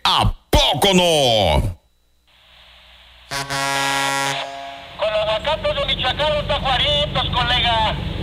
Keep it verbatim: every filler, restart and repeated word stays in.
¿A poco no? Con los acatos de Michoacán, los tajuaritos, colega.